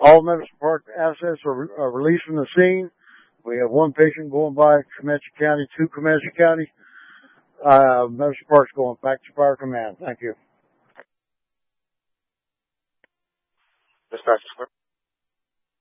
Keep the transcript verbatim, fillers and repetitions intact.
All Medicine Park assets are, re- are released from the scene. We have one patient going by Comanche County to Comanche County. Uh, Medicine Park's going back to Fire Command. Thank you. Dispatch.